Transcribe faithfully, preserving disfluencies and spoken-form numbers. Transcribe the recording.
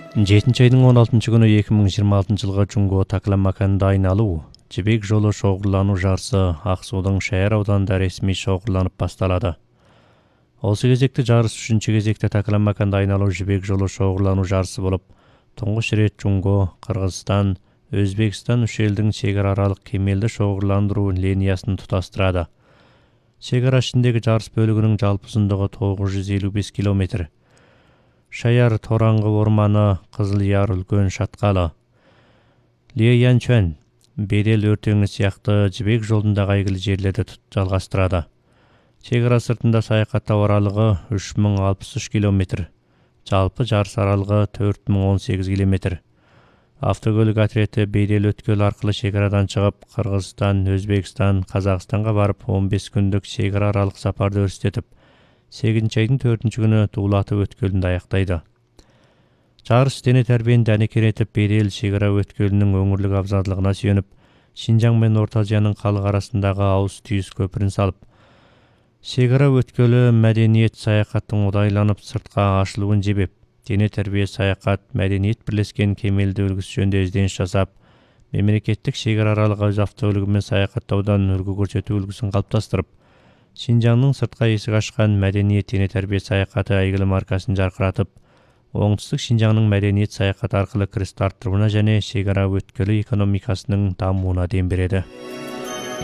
жетинчи айдын он алтынчы күнү эки миң жыйырма алтынчы жылга Жунго Такламаканда айналуу Жибек жолу шоғырлануу жарысы Ак Суудун шаар ауданында ресми шоғырланып башталады. Осы кезекте жарыс үчүнчү кезекте Такламаканда айналуу Жибек жолу шоғырлануу жарысы болуп, туңгуч ирет Жунго, Кыргызстан, Өзбекстан үч элдин чек ара аралык кемелди шоғырландыруу линиясын туташтырады. Чек ара ичиндеги жарыс бөлүгүнүн жалпы узундугу тогуз жүз элүү беш километр. Шаяр Тораңгы орманы, Кызыл Яр үлкөн шаткалы, Лиянчуан, Бедел өртөңү сыяктуу Жибек жолундагы айгиле жерлерди жалгаштырады. Чек ара сыртында саякаттоо аралыгы үч миң алпыс үч километр. Жалпы жарыс аралыгы төрт миң он сегиз километр. Автокөлүк отрети Бедел өткөл аркылуу чек арадан чыгып, Кыргызстан, Өзбекстан, Казакстанга барып он беш күндүк чек ара аралык сапарды өрүстөтүп, сегизинчи айдын төртүнчү күнү Дуулатов өткөлүндө аяктайды. Жарыш дене тарбияны анекеретип, Бедел чек ара өткөлүнүн өңүрлүк абзалдыгына сүйөнүп, Шинжаң менен Орто Азиянын калык арасындагы ауыз түйүз көпүрүн салып, чек ара өткөлү мәдениет саякаттын удайланып сыртка ашылуун жебеп, дене тарбия саякат мәдениет бирлешкен кемелди үлгүсү жөнүндө издениш жасап, мемлекеттик чек ара аралык өз автокөлүгү менен саякаттоодон үлгү көрсөтүү үлгүсүн калыптастырып, Шинжаңдын сыртка эсик ачкан мәдениет дене тарбия саякаты айгиле маркасын жаркыратып, оңтүстүк Шинжаңдын мәдениет саякаты аркылуу кирис арттырууна жана чек ара өткөлү экономикасынын дамууна дем берди.